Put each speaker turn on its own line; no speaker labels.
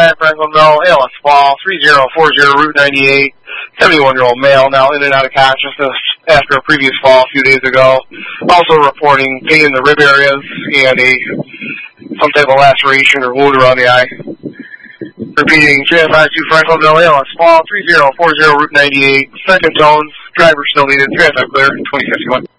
Franklinville, ALS fall, 3040 Route 98, 71-year-old male, now in and out of consciousness after a previous fall a few days ago. Also reporting pain in the rib areas and some type of laceration or wound around the eye. Repeating, 3952 Franklinville, ALS fall, 3040 Route 98, second tones, driver still needed, transit clear, 2051.